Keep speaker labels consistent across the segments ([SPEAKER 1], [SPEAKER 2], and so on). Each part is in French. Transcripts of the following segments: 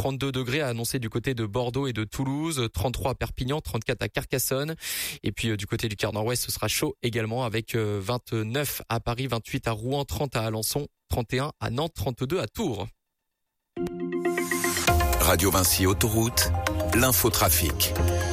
[SPEAKER 1] 32 degrés à annoncer du côté de Bordeaux et de Toulouse, 33 à Perpignan, 34 à Carcassonne. Et puis du côté du quart nord-ouest, ce sera chaud également avec 29 à Paris, 28 à Rouen, 30 à Alençon, 31 à Nantes, 32 à Tours.
[SPEAKER 2] Radio Vinci Autoroute, l'infotrafic.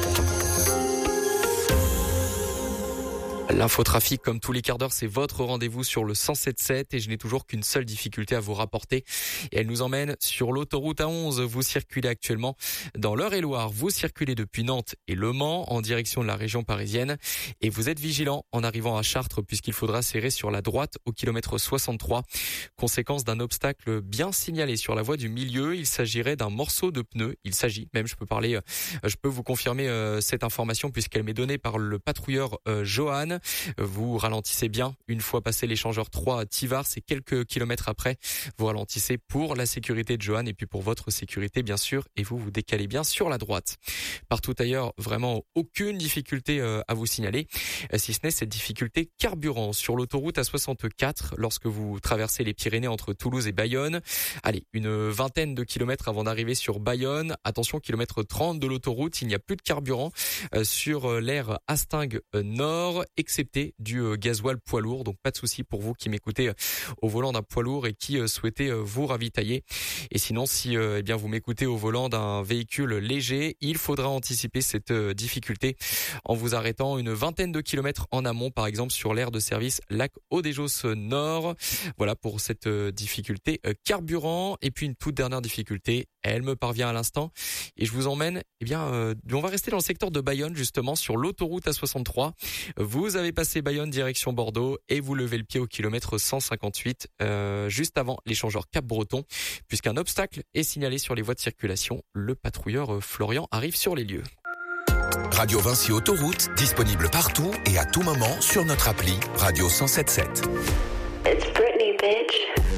[SPEAKER 1] L'infotrafic, comme tous les quarts d'heure, c'est votre rendez-vous sur le 107.7 et je n'ai toujours qu'une seule difficulté à vous rapporter. Et elle nous emmène sur l'autoroute A11. Vous circulez actuellement dans l'Eure-et-Loire. Vous circulez depuis Nantes et Le Mans en direction de la région parisienne. Et vous êtes vigilant en arrivant à Chartres puisqu'il faudra serrer sur la droite au kilomètre 63. Conséquence d'un obstacle bien signalé sur la voie du milieu. Il s'agirait d'un morceau de pneu. Je peux vous confirmer cette information puisqu'elle m'est donnée par le patrouilleur Johan. Vous ralentissez bien une fois passé l'échangeur 3 à Tivars et quelques kilomètres après, vous ralentissez pour la sécurité de Johan et puis pour votre sécurité bien sûr et vous décalez bien sur la droite. Partout ailleurs, vraiment aucune difficulté à vous signaler, si ce n'est cette difficulté carburant sur l'autoroute A64 lorsque vous traversez les Pyrénées entre Toulouse et Bayonne. Allez, une vingtaine de kilomètres avant d'arriver sur Bayonne. Attention, kilomètre 30 de l'autoroute, il n'y a plus de carburant sur l'aire Hastingue Nord, excepté du gasoil poids lourd. Donc pas de souci pour vous qui m'écoutez au volant d'un poids lourd et qui souhaitez vous ravitailler. Et sinon, si vous m'écoutez au volant d'un véhicule léger, il faudra anticiper cette difficulté en vous arrêtant une vingtaine de kilomètres en amont, par exemple sur l'aire de service Lac Haut-des-Josses Nord. Voilà pour cette difficulté carburant. Et puis une toute dernière difficulté, elle me parvient à l'instant et je vous emmène, on va rester dans le secteur de Bayonne justement sur l'autoroute A63. Vous avez passé Bayonne direction Bordeaux et vous levez le pied au kilomètre 158 juste avant l'échangeur Cap-Breton puisqu'un obstacle est signalé sur les voies de circulation. Le patrouilleur Florian arrive sur les lieux.
[SPEAKER 2] Radio Vinci Autoroute, disponible partout et à tout moment sur notre appli Radio 107.7.
[SPEAKER 3] It's Britney, bitch.